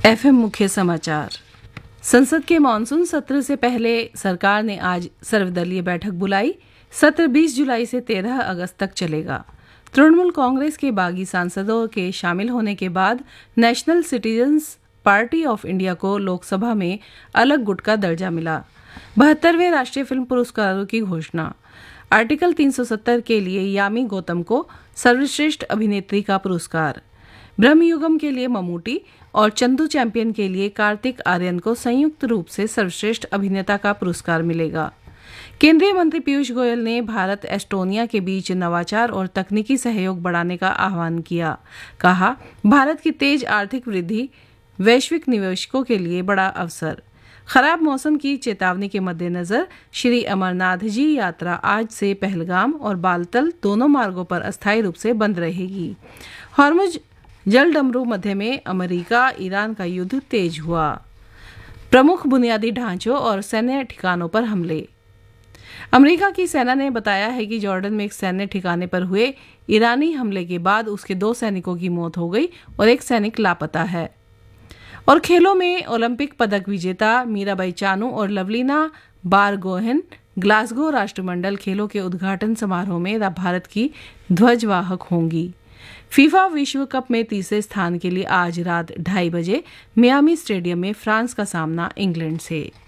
FM मुख्य समाचार। संसद के मानसून सत्र से पहले सरकार ने आज सर्वदलीय बैठक बुलाई। सत्र 20 जुलाई से 13 अगस्त तक चलेगा। तृणमूल कांग्रेस के बागी सांसदों के शामिल होने के बाद national citizens party of India को लोकसभा में अलग गुट का दर्जा मिला। 72वें राष्ट्रीय फिल्म पुरस्कारों की घोषणा। आर्टिकल 370 के लिए यामी गौतम को सर्वश्रेष्ठ अभिनेत्री का पुरस्कार। ब्रह्मयुगम के लिए ममूटी और चंदू चैंपियन के लिए कार्तिक आर्यन को संयुक्त रूप से सर्वश्रेष्ठ अभिनेता का पुरस्कार मिलेगा। केंद्रीय मंत्री पीयूष गोयल ने भारत एस्टोनिया के बीच नवाचार और तकनीकी सहयोग बढ़ाने का आह्वान किया। कहा, भारत की तेज आर्थिक वृद्धि वैश्विक निवेशकों के लिए बड़ा अवसर। खराब मौसम की चेतावनी के मद्देनजर श्री अमरनाथ जी यात्रा आज से पहलगाम और बालतल दोनों मार्गों पर अस्थायी रूप से बंद रहेगी। हॉर्मुज जलडमरू मध्य में अमेरिका ईरान का युद्ध तेज हुआ। प्रमुख बुनियादी ढांचों और सैन्य ठिकानों पर हमले। अमेरिका की सेना ने बताया है कि जॉर्डन में एक सैन्य ठिकाने पर हुए ईरानी हमले के बाद उसके 2 सैनिकों की मौत हो गई और एक सैनिक लापता है। और खेलों में ओलंपिक पदक विजेता मीराबाई चानू और लवलीना बारगोहेन ग्लासगो राष्ट्रमंडल खेलों के उद्घाटन समारोह में भारत की ध्वजवाहक होंगी। फीफा विश्व कप में तीसरे स्थान के लिए आज रात 2:30 बजे मियामी स्टेडियम में फ्रांस का सामना इंग्लैंड से।